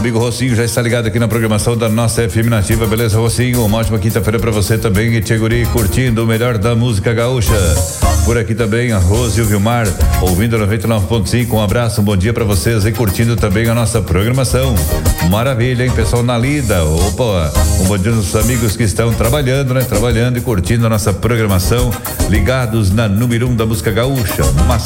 Amigo Rocinho já está ligado aqui na programação da nossa FM Nativa, beleza, Rocinho? Uma ótima quinta-feira pra você também, e Tcheguri, curtindo o melhor da música gaúcha. Por aqui também a Rose e o Vilmar, ouvindo 99.5, um abraço, um bom dia pra vocês e curtindo também a nossa programação. Maravilha, hein, pessoal, na lida, opa, um bom dia aos amigos que estão trabalhando, né? Trabalhando e curtindo a nossa programação, ligados na número 1 da música gaúcha.